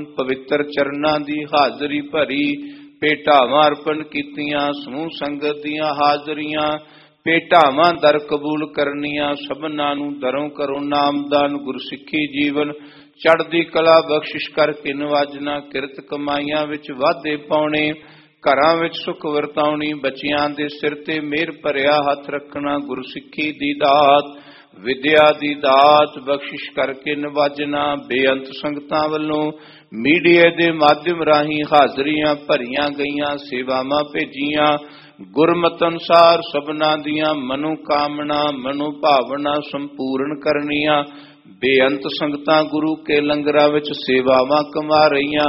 ਪਵਿੱਤਰ ਚਰਨਾਂ ਦੀ ਹਾਜ਼ਰੀ ਭਰੀ। ਭੇਟਾਵਾਂ ਅਰਪਣ ਕੀਤੀਆਂ, ਸਮੂਹ ਸੰਗਤ ਦੀਆਂ ਹਾਜ਼ਰੀਆਂ। ਭੇਟਾਵਾਂ ਦਰ ਕਬੂਲ ਕਰਨੀਆਂ, ਸਭਨਾਂ ਨੂੰ ਦਰੋਂ ਕਰੋ ਨਾਮਦਾਨ। ਗੁਰਸਿੱਖੀ ਜੀਵਨ ਚੜ੍ਹਦੀ ਕਲਾ ਬਖਸ਼ਿਸ਼ ਕਰਕੇ ਨਵਾਜਣਾ। ਕਿਰਤ ਕਮਾਈਆਂ ਵਿੱਚ ਵਾਧੇ ਪਾਉਣੇ, ਘਰਾਂ ਵਿੱਚ ਸੁਖ ਵਰਤਾਉਣੀ। ਬੱਚਿਆਂ ਦੇ ਸਿਰ ਤੇ ਮਿਹਰ ਭਰਿਆ ਹੱਥ ਰੱਖਣਾ। ਗੁਰਸਿੱਖੀ ਦੀ ਦਾਤ, ਵਿਦਿਆ ਦੀ ਦਾਤ ਬਖਸ਼ਿਸ਼ ਕਰਕੇ ਨਵਾਜਣਾ। ਬੇਅੰਤ ਸੰਗਤਾਂ ਵੱਲੋਂ ਮੀਡੀਆ ਦੇ ਮਾਧਿਅਮ ਰਾਹੀਂ ਹਾਜ਼ਰੀਆਂ ਭਰੀਆਂ ਗਈਆਂ, ਸੇਵਾਵਾਂ ਭੇਜੀਆਂ। ਗੁਰਮਤਿ ਅਨੁਸਾਰ ਸਭਨਾਂ ਦੀਆਂ ਮਨੋ ਕਾਮਨਾ ਮਨੋ ਭਾਵਨਾ ਸੰਪੂਰਨ ਕਰਨੀਆਂ। ਬੇਅੰਤ ਸੰਗਤਾਂ ਗੁਰੂ ਕੇ ਲੰਗਰਾਂ ਵਿੱਚ ਸੇਵਾਵਾਂ ਕਮਾ ਰਹੀਆਂ